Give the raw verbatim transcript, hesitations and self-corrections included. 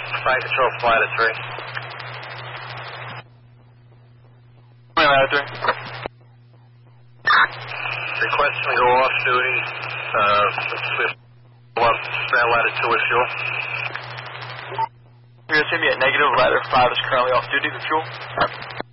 Flight control, flight at three. Ladder three. Requesting go off duty. Uh, stand ladder two with fuel. You're going to send me a negative. Ladder five is currently off duty with fuel.